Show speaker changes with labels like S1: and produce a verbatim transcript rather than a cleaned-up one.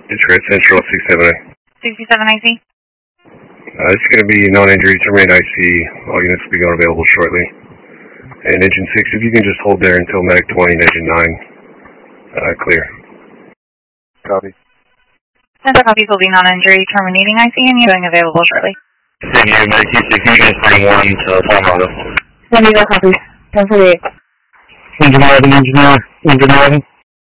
S1: Detroit Central, sixty-seven A.
S2: sixty-seven I C.
S1: Uh, it's going to be non-injury, terminate I C. All units will be going available shortly. And engine six, if you can just hold there until medic twenty and engine nine. Uh, clear. Copy.
S2: Central copies will be non-injury, terminating I C, and you're going available shortly.
S3: Thank you, medic T six, unit twenty one to Colorado.
S2: San Diego copies. ten forty-eight.
S4: Engine eleven, engine eleven, engine eleven.